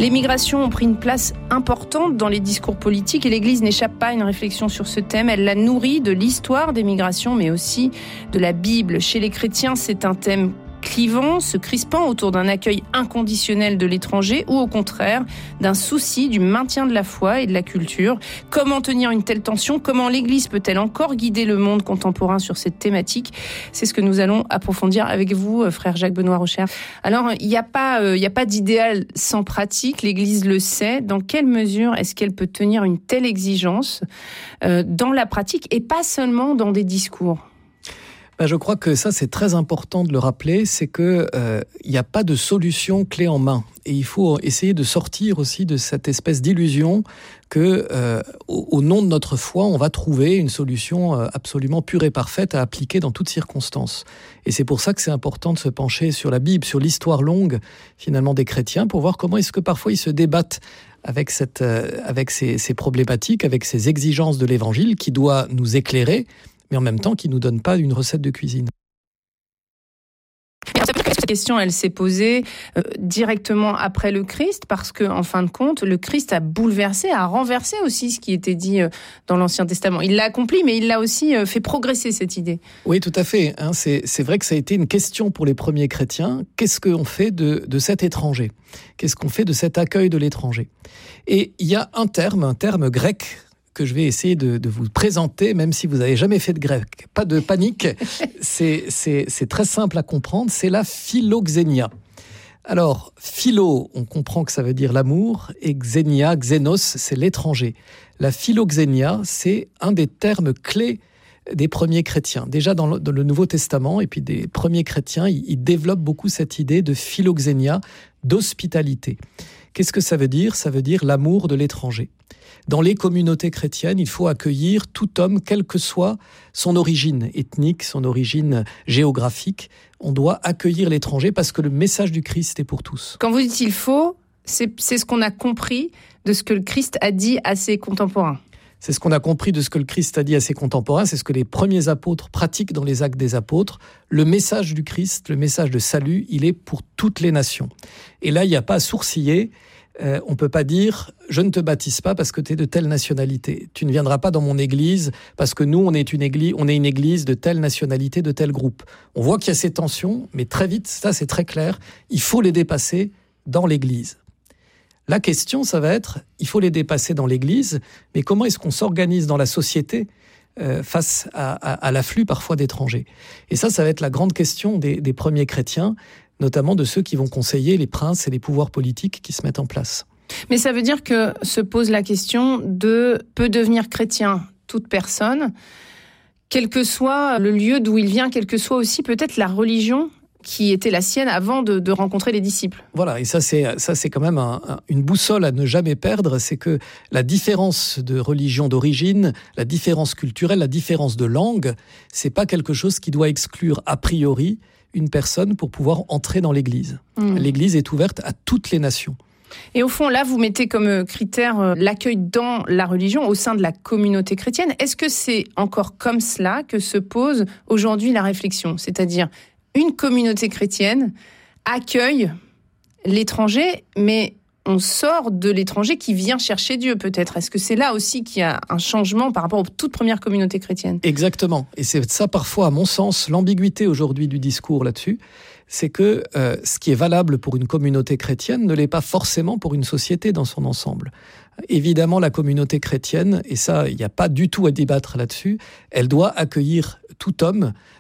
Les migrations ont pris une place importante dans les discours politiques et l'Église n'échappe pas à une réflexion sur ce thème. Elle la nourrit de l'histoire des migrations, mais aussi de la Bible. Chez les chrétiens, c'est un thème clivant, se crispant autour d'un accueil inconditionnel de l'étranger ou au contraire d'un souci du maintien de la foi et de la culture. Comment tenir une telle tension ? Comment l'Église peut-elle encore guider le monde contemporain sur cette thématique ? C'est ce que nous allons approfondir avec vous, frère Jacques-Benoît Rocher. Alors, il n'y a pas d'idéal sans pratique, l'Église le sait. Dans quelle mesure est-ce qu'elle peut tenir une telle exigence dans la pratique et pas seulement dans des discours ? Je crois que ça, c'est très important de le rappeler, c'est que il n'y a pas de solution clé en main. Et il faut essayer de sortir aussi de cette espèce d'illusion que, au nom de notre foi, on va trouver une solution absolument pure et parfaite à appliquer dans toutes circonstances. Et c'est pour ça que c'est important de se pencher sur la Bible, sur l'histoire longue, finalement, des chrétiens, pour voir comment est-ce que parfois ils se débattent avec ces problématiques, avec ces exigences de l'Évangile qui doit nous éclairer, mais en même temps qui ne nous donne pas une recette de cuisine. Cette question, elle s'est posée directement après le Christ, parce que, en fin de compte, le Christ a bouleversé, a renversé aussi ce qui était dit dans l'Ancien Testament. Il l'a accompli, mais il l'a aussi fait progresser, cette idée. Oui, tout à fait. C'est vrai que ça a été une question pour les premiers chrétiens. Qu'est-ce qu'on fait de cet étranger ? Qu'est-ce qu'on fait de cet accueil de l'étranger ? Et il y a un terme grec, que je vais essayer de vous présenter, même si vous n'avez jamais fait de grec. Pas de panique, c'est très simple à comprendre, c'est la philoxénia. Alors, philo, on comprend que ça veut dire l'amour, et xénia, xénos, c'est l'étranger. La philoxénia, c'est un des termes clés des premiers chrétiens. Déjà dans le Nouveau Testament, et puis des premiers chrétiens, ils développent beaucoup cette idée de philoxénia, d'hospitalité. Qu'est-ce que ça veut dire ? Ça veut dire l'amour de l'étranger. Dans les communautés chrétiennes, il faut accueillir tout homme, quelle que soit son origine ethnique, son origine géographique. On doit accueillir l'étranger parce que le message du Christ est pour tous. Quand vous dites « il faut », c'est ce qu'on a compris de ce que le Christ a dit à ses contemporains. C'est ce qu'on a compris de ce que le Christ a dit à ses contemporains, c'est ce que les premiers apôtres pratiquent dans les actes des apôtres. Le message du Christ, le message de salut, il est pour toutes les nations. Et là, il n'y a pas à sourciller. On ne peut pas dire « je ne te baptise pas parce que tu es de telle nationalité. Tu ne viendras pas dans mon église parce que nous, on est une église de telle nationalité, de tel groupe. » On voit qu'il y a ces tensions, mais très vite, ça c'est très clair, il faut les dépasser dans l'église. La question, ça va être, il faut les dépasser dans l'église, mais comment est-ce qu'on s'organise dans la société face à l'afflux parfois d'étrangers ? Et ça va être la grande question des premiers chrétiens, notamment de ceux qui vont conseiller les princes et les pouvoirs politiques qui se mettent en place. Mais ça veut dire que se pose la question de peut devenir chrétien toute personne, quel que soit le lieu d'où il vient, quelle que soit aussi peut-être la religion qui était la sienne avant de rencontrer les disciples. Voilà, et ça c'est quand même une boussole à ne jamais perdre, c'est que la différence de religion d'origine, la différence culturelle, la différence de langue, c'est pas quelque chose qui doit exclure a priori une personne pour pouvoir entrer dans l'Église. L'Église est ouverte à toutes les nations. Et au fond, là, vous mettez comme critère l'accueil dans la religion, au sein de la communauté chrétienne. Est-ce que c'est encore comme cela que se pose aujourd'hui la réflexion ? C'est-à-dire, une communauté chrétienne accueille l'étranger, mais on sort de l'étranger qui vient chercher Dieu, peut-être. Est-ce que c'est là aussi qu'il y a un changement par rapport aux toutes premières communautés chrétiennes ? Exactement. Et c'est ça, parfois, à mon sens, l'ambiguïté aujourd'hui du discours là-dessus, c'est que ce qui est valable pour une communauté chrétienne ne l'est pas forcément pour une société dans son ensemble. Évidemment, la communauté chrétienne, et ça, il n'y a pas du tout à débattre là-dessus, elle doit accueillir tout homme,